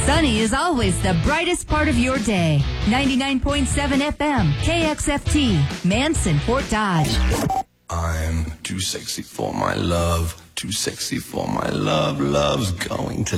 Sunny is always the brightest part of your day. 99.7 FM, KXFT, Manson, Fort Dodge. I'm too sexy for my love, too sexy for my love, love's going to